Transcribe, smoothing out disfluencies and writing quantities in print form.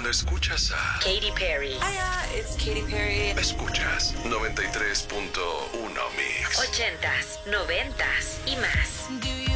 Cuando escuchas a Katy Perry. Hiya, it's Katy Perry. Escuchas 93.1 Mix. 80s, 90s y más.